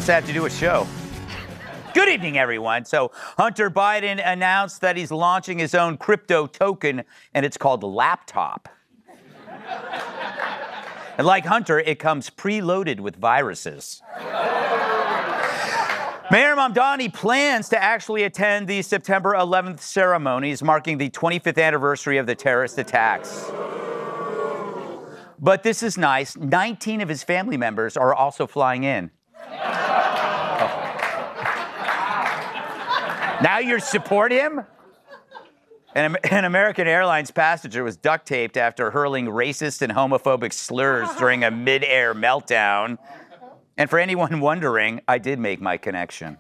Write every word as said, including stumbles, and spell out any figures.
guess I have to do a show. Good evening, everyone. So Hunter Biden announced that he's launching his own crypto token, and it's called Laptop. And like Hunter, it comes preloaded with viruses. Mayor Mamdani plans to actually attend the September eleventh ceremonies marking the twenty-fifth anniversary of the terrorist attacks. But this is nice. nineteen of his family members are also flying in. Now you support him? An, an American Airlines passenger was duct taped after hurling racist and homophobic slurs during a mid-air meltdown. And for anyone wondering, I did make my connection.